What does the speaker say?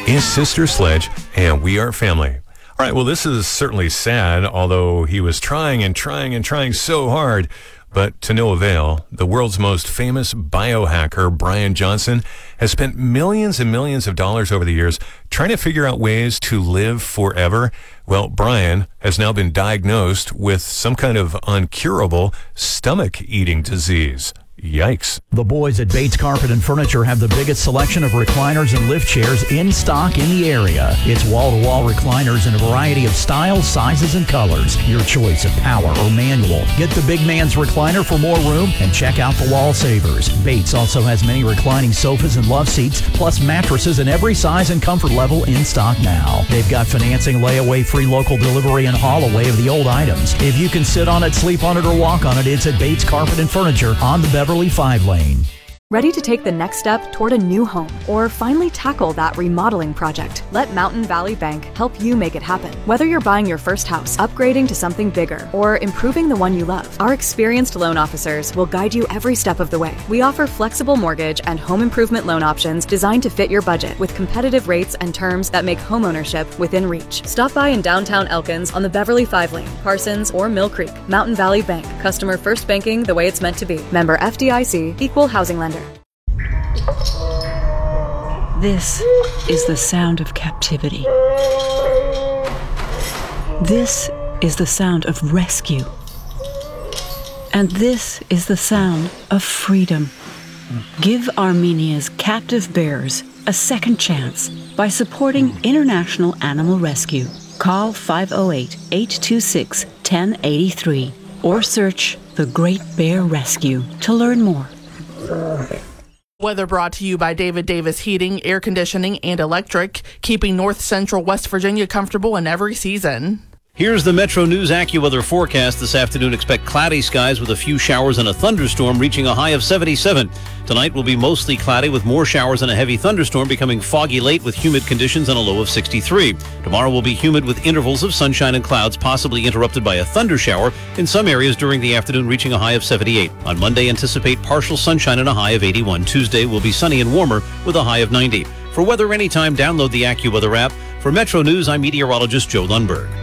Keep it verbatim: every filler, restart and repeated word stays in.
is Sister Sledge, and we are family. All right, well, this is certainly sad, although he was trying and trying and trying so hard, but to no avail. The world's most famous biohacker, Brian Johnson, has spent millions and millions of dollars over the years trying to figure out ways to live forever. Well, Brian has now been diagnosed with some kind of uncurable stomach-eating disease. Yikes. The boys at Bates Carpet and Furniture have the biggest selection of recliners and lift chairs in stock in the area. It's wall-to-wall recliners in a variety of styles, sizes, and colors. Your choice of power or manual. Get the big man's recliner for more room and check out the wall savers. Bates also has many reclining sofas and love seats, plus mattresses in every size and comfort level in stock now. They've got financing, layaway, free local delivery, and haul away of the old items. If you can sit on it, sleep on it, or walk on it, it's at Bates Carpet and Furniture on the Beverly five lane. Ready to take the next step toward a new home or finally tackle that remodeling project? Let Mountain Valley Bank help you make it happen. Whether you're buying your first house, upgrading to something bigger, or improving the one you love, our experienced loan officers will guide you every step of the way. We offer flexible mortgage and home improvement loan options designed to fit your budget with competitive rates and terms that make homeownership within reach. Stop by in downtown Elkins on the Beverly five lane, Parsons, or Mill Creek. Mountain Valley Bank. Customer first banking the way it's meant to be. Member F D I C. Equal housing lender. This is the sound of captivity. This is the sound of rescue. And this is the sound of freedom. Give Armenia's captive bears a second chance by supporting International Animal Rescue. Call five oh eight, eight two six, one oh eight three or search The Great Bear Rescue to learn more. Weather brought to you by David Davis Heating, Air Conditioning, and Electric, keeping North Central West Virginia comfortable in every season. Here's the Metro News AccuWeather forecast. This afternoon, expect cloudy skies with a few showers and a thunderstorm reaching a high of seventy-seven. Tonight will be mostly cloudy with more showers and a heavy thunderstorm, becoming foggy late with humid conditions and a low of sixty-three. Tomorrow will be humid with intervals of sunshine and clouds, possibly interrupted by a thunder shower in some areas during the afternoon, reaching a high of seventy-eight. On Monday, anticipate partial sunshine and a high of eighty-one. Tuesday will be sunny and warmer with a high of ninety. For weather anytime, download the AccuWeather app. For Metro News, I'm meteorologist Joe Lundberg.